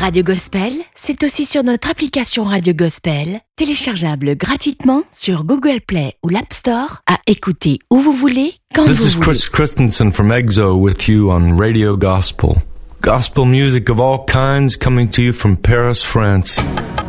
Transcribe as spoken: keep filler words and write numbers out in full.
Radio Gospel, c'est aussi sur notre application Radio Gospel, téléchargeable gratuitement sur Google Play ou l'App Store, à écouter où vous voulez, quand This vous is voulez. Chris Christensen from EXO with you on Radio Gospel. Gospel music of all kinds coming to you from Paris, France.